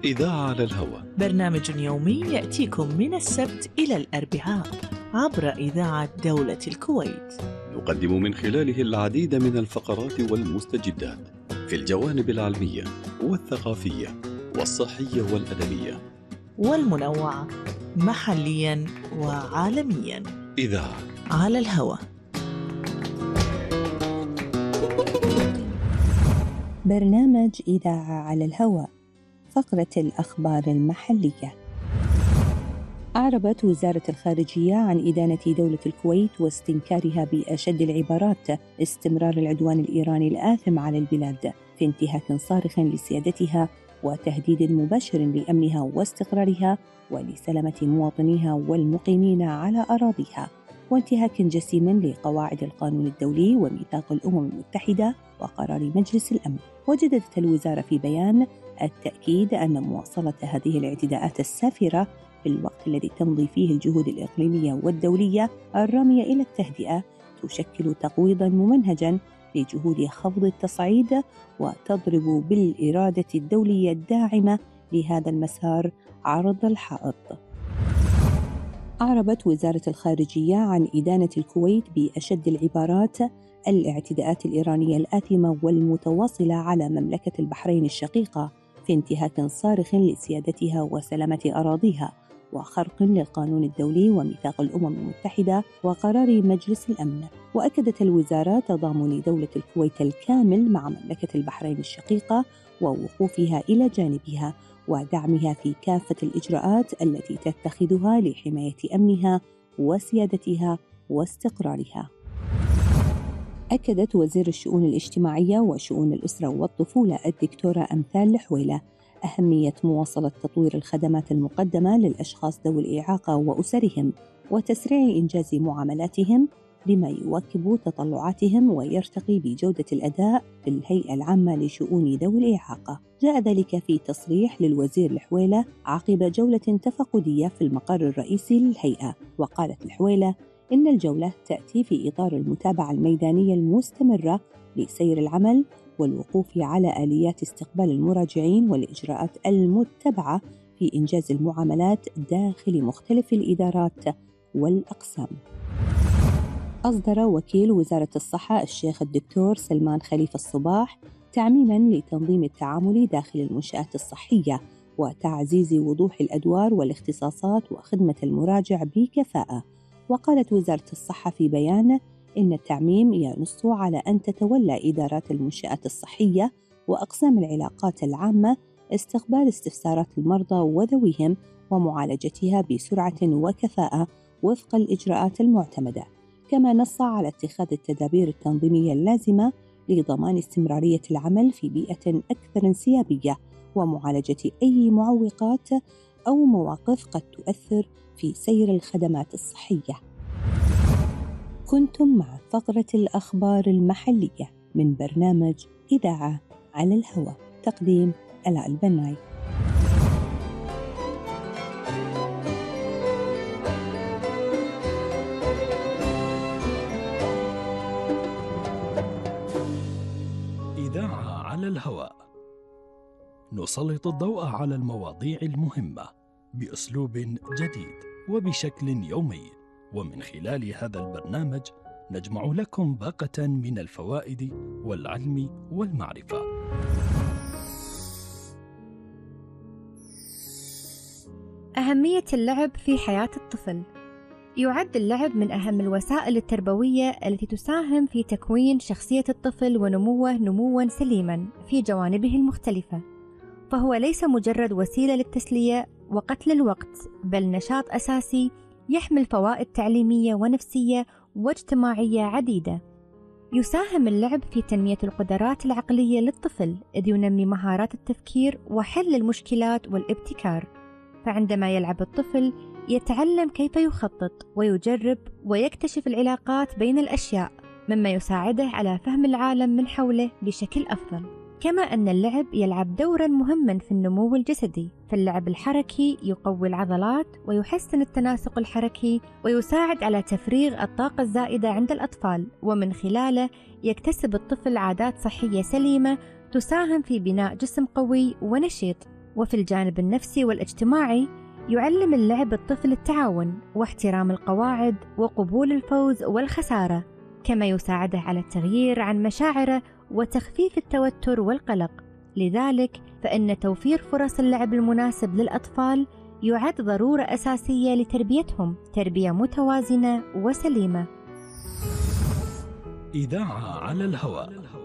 إذاعة على الهواء، برنامج يومي يأتيكم من السبت إلى الأربعاء عبر إذاعة دولة الكويت. نقدم من خلاله العديد من الفقرات والمستجدات في الجوانب العلمية والثقافية والصحية والأدبية والمنوعة محليا وعالميا. إذاعة على الهواء. برنامج إذاعة على الهواء. فقرة الأخبار المحلية. أعربت وزارة الخارجية عن إدانة دولة الكويت واستنكارها بأشد العبارات استمرار العدوان الإيراني الآثم على البلاد في انتهاك صارخ لسيادتها وتهديد مباشر لأمنها واستقرارها ولسلامة مواطنيها والمقيمين على أراضيها، وانتهاك جسيم لقواعد القانون الدولي وميثاق الأمم المتحدة وقرار مجلس الأمن. وجددت الوزارة في بيان التأكيد أن مواصلة هذه الاعتداءات السافرة في الوقت الذي تمضي فيه الجهود الإقليمية والدولية الرامية إلى التهدئة تشكل تقويضاً ممنهجاً لجهود خفض التصعيد وتضرب بالإرادة الدولية الداعمة لهذا المسار عرض الحائط. أعربت وزارة الخارجية عن إدانة الكويت بأشد العبارات الاعتداءات الإيرانية الآثمة والمتواصلة على مملكة البحرين الشقيقة في انتهاك صارخ لسيادتها وسلامة أراضيها وخرق للقانون الدولي وميثاق الأمم المتحدة وقرار مجلس الأمن. وأكدت الوزارة تضامن دولة الكويت الكامل مع مملكة البحرين الشقيقة ووقوفها إلى جانبها ودعمها في كافة الإجراءات التي تتخذها لحماية أمنها وسيادتها واستقرارها. أكدت وزير الشؤون الاجتماعية وشؤون الأسرة والطفولة الدكتورة أمثال الحويلة أهمية مواصلة تطوير الخدمات المقدمة للأشخاص ذوي الإعاقة وأسرهم وتسريع إنجاز معاملاتهم بما يواكب تطلعاتهم ويرتقي بجودة الأداء في الهيئة العامة لشؤون ذوي الإعاقة. جاء ذلك في تصريح للوزير الحويلة عقب جولة تفقدية في المقر الرئيسي للهيئة. وقالت الحويلة إن الجولة تأتي في إطار المتابعة الميدانية المستمرة لسير العمل والوقوف على آليات استقبال المراجعين والإجراءات المتبعة في إنجاز المعاملات داخل مختلف الإدارات والأقسام. أصدر وكيل وزارة الصحة الشيخ الدكتور سلمان خليفة الصباح تعميماً لتنظيم التعامل داخل المنشآت الصحية وتعزيز وضوح الأدوار والاختصاصات وخدمة المراجع بكفاءة. وقالت وزارة الصحة في بيان إن التعميم ينص على أن تتولى إدارات المنشآت الصحية وأقسام العلاقات العامة استقبال استفسارات المرضى وذويهم ومعالجتها بسرعة وكفاءة وفق الإجراءات المعتمدة، كما نص على اتخاذ التدابير التنظيمية اللازمة لضمان استمرارية العمل في بيئة أكثر انسيابية ومعالجة أي معوقات أو مواقف قد تؤثر في سير الخدمات الصحية. كنتم مع فقرة الأخبار المحلية من برنامج إذاعة على الهواء، تقديم آلاء البناي. إذاعة على الهواء، نسلط الضوء على المواضيع المهمة بأسلوب جديد وبشكل يومي، ومن خلال هذا البرنامج نجمع لكم باقة من الفوائد والعلم والمعرفة. أهمية اللعب في حياة الطفل. يعد اللعب من أهم الوسائل التربوية التي تساهم في تكوين شخصية الطفل ونموه نمواً سليماً في جوانبه المختلفة، فهو ليس مجرد وسيلة للتسلية وقتل الوقت، بل نشاط أساسي يحمل فوائد تعليمية ونفسية واجتماعية عديدة. يساهم اللعب في تنمية القدرات العقلية للطفل، إذ ينمي مهارات التفكير وحل المشكلات والابتكار. فعندما يلعب الطفل يتعلم كيف يخطط ويجرب ويكتشف العلاقات بين الأشياء، مما يساعده على فهم العالم من حوله بشكل أفضل. كما أن اللعب يلعب دوراً مهماً في النمو الجسدي، فاللعب الحركي يقوي العضلات ويحسن التناسق الحركي ويساعد على تفريغ الطاقة الزائدة عند الأطفال، ومن خلاله يكتسب الطفل عادات صحية سليمة تساهم في بناء جسم قوي ونشيط. وفي الجانب النفسي والاجتماعي يعلم اللعب الطفل التعاون واحترام القواعد وقبول الفوز والخسارة، كما يساعده على التغيير عن مشاعره وتخفيف التوتر والقلق. لذلك فإن توفير فرص اللعب المناسب للأطفال يعد ضرورة أساسية لتربيتهم تربية متوازنة وسليمة. إذاعة على الهواء.